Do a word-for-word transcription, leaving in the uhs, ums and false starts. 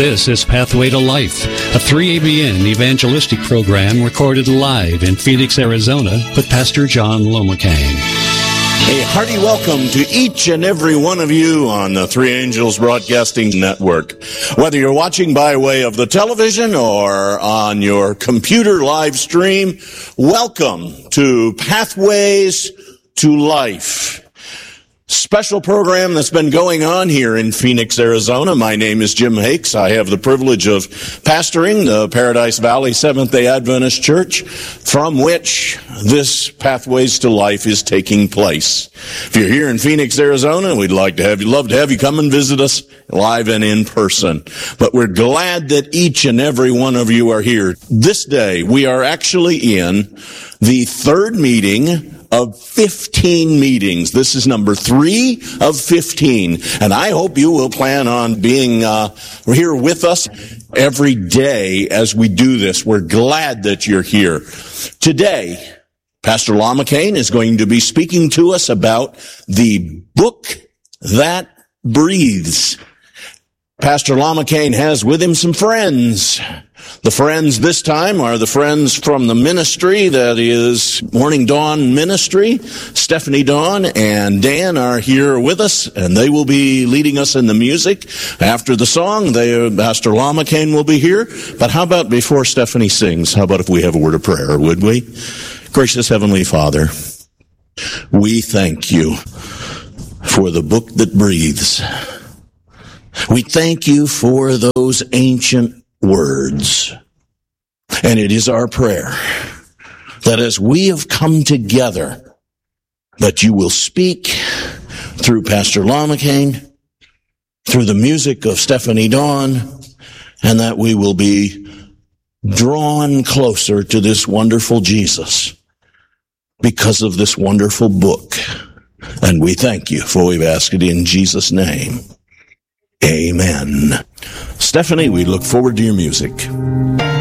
This is Pathway to Life, a three A B N evangelistic program recorded live in Phoenix, Arizona with Pastor John Lomacang. A hearty welcome to each and every one of you on the Three Angels Broadcasting Network. Whether you're watching by way of the television or on your computer live stream, welcome to Pathways to Life. Special program that's been going on here in Phoenix, Arizona. My name is Jim Hakes. I have the privilege of pastoring the Paradise Valley Seventh-day Adventist Church, from which this Pathways to Life is taking place. If you're here in Phoenix, Arizona, we'd like to have you, love to have you come and visit us live and in person. But we're glad that each and every one of you are here. This day, we are actually in the third meeting of fifteen meetings. This is number three of fifteen. And I hope you will plan on being uh, here with us every day as we do this. We're glad that you're here. Today, Pastor Lomacang is going to be speaking to us about the book that breathes. Pastor Lomacang has with him some friends. The friends this time are the friends from the ministry that is Morning Dawn Ministry. Stephanie Dawn and Dan are here with us, and they will be leading us in the music. After the song, they, Pastor Lomacang will be here. But how about before Stephanie sings, how about if we have a word of prayer, would we? Gracious Heavenly Father, we thank you for the book that breathes. We thank you for those ancient words. And it is our prayer that as we have come together, that you will speak through Pastor Lomacang, through the music of Stephanie Dawn, and that we will be drawn closer to this wonderful Jesus because of this wonderful book. And we thank you, for we've asked it in Jesus' name. Amen. Stephanie, we look forward to your music.